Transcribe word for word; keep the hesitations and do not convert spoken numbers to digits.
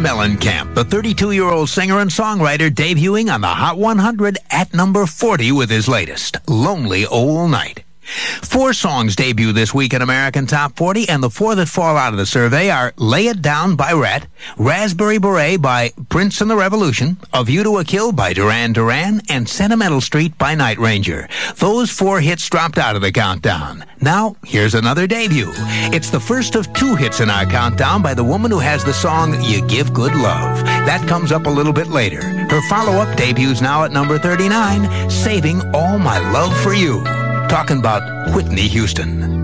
Mellencamp, the thirty-two-year-old singer and songwriter, debuting on the Hot one hundred at number forty with his latest, Lonely Old Night. Four songs debut this week in American Top forty, and the four that fall out of the survey are Lay It Down by Rhett, Raspberry Beret by Prince and the Revolution, A View to a Kill by Duran Duran, and Sentimental Street by Night Ranger. Those four hits dropped out of the countdown. Now, here's another debut. It's the first of two hits in our countdown by the woman who has the song You Give Good Love. That comes up a little bit later. Her follow-up debuts now at number thirty-nine, Saving All My Love for You. Talking about Whitney Houston.